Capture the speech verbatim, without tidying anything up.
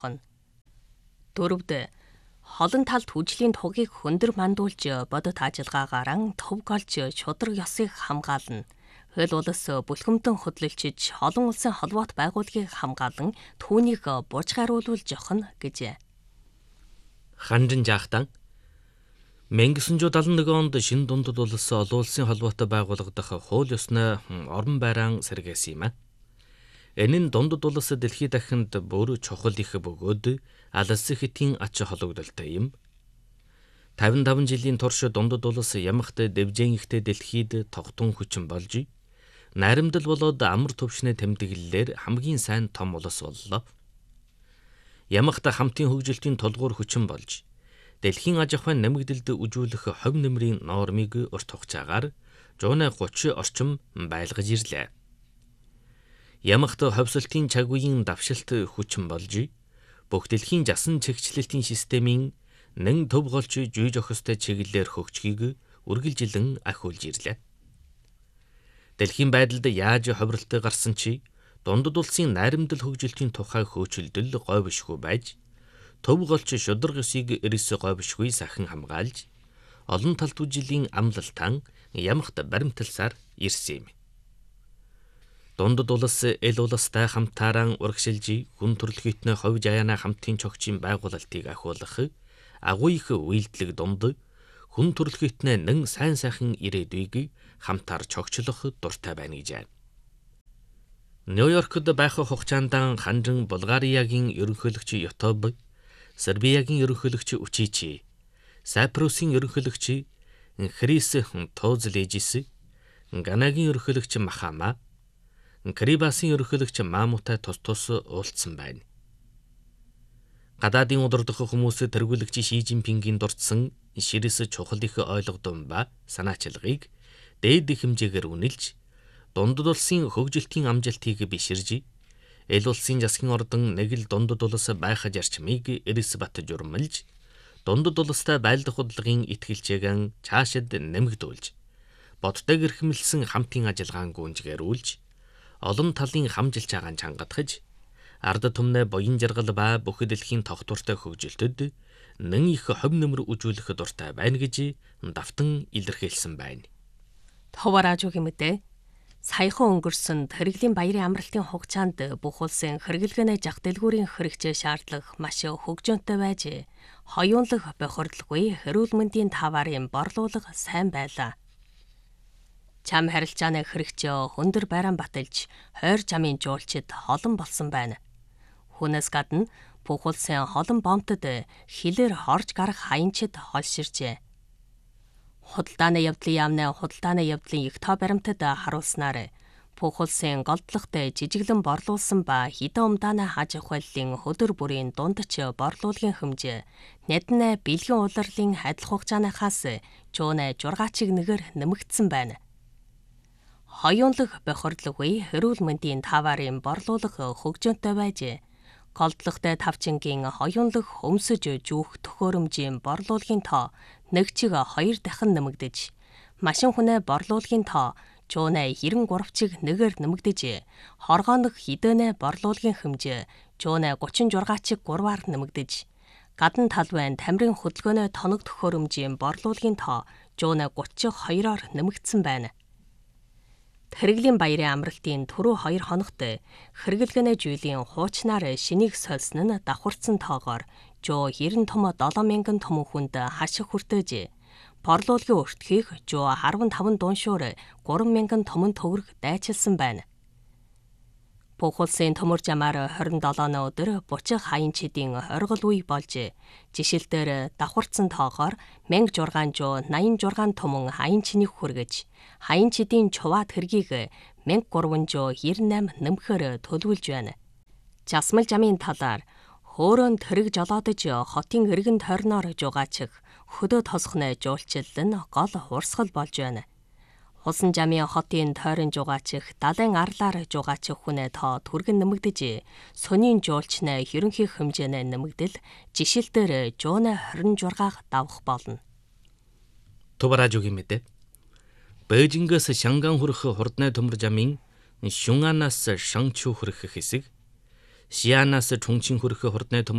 Дөрөвд холон талд хүжлийн тугийг хөндөр мандуулж бодит ажиллагаагаараа төв голж шудраг ёсыг хамгаална. Хөл улс бүлхэмдэн хөдлөлчиж олон улсын холбоот байгууллагыг хамгаалan түүнийг буужгаруулж явах нь гэжээ. Ханжин жаахтан мянга девятьсот седьмидесятый онд шинэ дундад улс олон улсын холбоотой байгуулагдах хууль ёсны орон байраан сэргээсэн юм а. Энэ нь дундад улс дэлхийд дахинд бүр чухал их бөгөөд алс хэтийн ач холбогдолтой юм. тавин таван жилийн турш дундад улс ямагт дэвжэн ихтэй дэлхийд тогтун хүчин болж найрамдал болоод амар төвшнээ тэмдэглэлээр хамгийн сайн том улс боллоо. Ямагт хамтын хөгжилтийн тулгуур хүчин болж дэлхийн аж ахуйн нэмэгдэлд үжүүлэх хувь нэмрийн нормыг урт хугацаагаар зуун гучин орчим байлгаж ирлээ. Ямагт ховсолтын цаг үеийн давшилт хүчин болж бүх дэлхийн жасан чигчлэлтийн системийн нэн төв голч жүй жохистой чиглэлээр хөгжихийг үргэлжилэн ахиулж ирлээ. Дэлхийн байдалд яаж ховролтой гарсан чи дундад улсын найрамдал хөгжилтийн тухай хөөцөлдөл говьшгүй байж төв голч шудраг ёсыг эрс говьшгүй сахин хамгаалж олон талт үжилийн амлалтан ямагт баримталсаар ирсэн юм. Дундад улс эл улстай хамтааран урагшилж хүн төрөлхөйтнө хувь жаяана хамтын чогчийн байгуулалтыг ахиулах агуу их үйлдэлэг дунд хүн төрөлхөйтнө нэн сайн сайхан ирээдүйг хамтаар чогчлох дуртай байна гэж. Нью-Йоркд байх хугацаанд ханжин Булгариагийн ерөнхийлөгч Ютуб, Сербиягийн ерөнхийлөгч Учичи, Сайпрусын ерөнхийлөгч Хрис Тозлежис, Ганагийн ерөнхийлөгч Махама, Крибасын ерөнхийлөгч Мамутай тус тус уулзсан байна. Гадаадын удирдах хүмүүс тэргүүлэгч Ши Жинпингийн дурдсан ширэс чухал их ойлгодон ба санаачилгыг дээд хэмжээгээр үнэлж дундад улсын хөгжилтийн амжилтыг биширж эл улсын засгийн ордон нэг л дундад улс байх зарчмыг эрс бат журмалж дундад улстай байлдах хөдөлгөөний итгэлчээгэн цаашид нэмэгдүүлж бодтой гэрхэмлсэн хамтын ажиллагаан гүнжгээрүүлж олон талын хамжилж байгаа чангадахж ард түмнээ буян жаргал ба бүх дэлхийн тогтвортой хөгжилтөд нэн их хувь нэмэр үжүүлэх дуртай байна гэж давтан илэрхийлсэн байна. Товараажуугийн мэдээ саяхан өнгөрсөн Тэрэглийн баярын амралтын хугацаанд бүх улсын хэрэглэгээний зах дэлгүүрийн хэрэгцээ шаардлага маш хөгжөөнтэй байж хоёулах бохирдлгүй эрүүл мэндийн таварын борлуулга сайн байлаа. Чам харилцааны хэрэгцээ хөндөр байран баталж хойр чамын жуулчид холон болсон байна. Хүнээс гадна бүх улсын холон бомтод хилээр хорж гарах хаянчид холширчээ. Худалдааны явдлын яамны худалдааны явдлын их тоо баримтад харуулснаар бүх улсын голдлогт жижиглэн борлуулсан ба хідэн умдааны хаж ахуйллын хөдөр бүрийн дундч борлуулгын хэмжээ нэднэ бэлгийн улирлын адил хугацааныхаас зуун зургаачиг нэгээр нэмэгдсэн байна. Хоёулах бохирдлоггүй эрүүл мэндийн таварын борлуулга хөгжөөнтэй байж голдлогтой тавчингийн хоёулах өмсөж жүүх төхөөрөмжийн борлуулгын тоо нэг чиг хоёр дахин нэмэгдэж машин хүнээ борлуулгын тоо зуун хэрэнгүрэн чиг нэгээр нэмэгдэж хоргоонох хідэнэ борлуулгын хэмжээ зуун гучин зургаан чиг гурваар нэмэгдэж гадна талбайн тамирын хөдөлгөөний тоног төхөөрөмжийн борлуулгын тоо зуун гучин хоёроор нэмэгдсэн байна. Тэрэглийн баярын амралтын түрүү хоёр хоногт хэрэглэгээний жүйлийн хуучнаар шинийг сольсон нь давхарцсан тоогоор зуун хэрэн том долоо мянган том хүнд хашиг хүртэж борлуулгын өртгийг зуун харван таван дууншуур гурван мянган том төгрөг дайчилсан байна. Бүх улсын төмөр жамаар хорин долооны өдөр бучих хаянчидын оргил үе болж жишэлтээр давхарцсан тоогоор мянга зургаан зуун наян зургаан том хаянчнийг хүргэж хаянчидын чуваад хэргийг мянга гурван зуун хэрэн найман нэмэхээр төлөвлөж байна. Жасмал жамын талаар хөөрөөн тэрэг жолоодож хотын эргэн тойрноор жугаачих хөдөө тосхны жуулчлал нь гол урсгал болж байна. Усан жамын хотын тойрон жугаачих далайн арлаар жугаачих хүнээ тоо түргэн нэмэгдэж сонийн жуулчны ерөнхий хэмжээний нэмэгдэл жишэлтээр зуун хорин зургааг давах болно. Товараажуугийн мэдээ Бээжингээс Шанган хүрэх хурдны төмөр жамын Шунганаас Шангчуу хүрэх хэсэг, Шианаас Чунчин хүрэх хурдны төмөр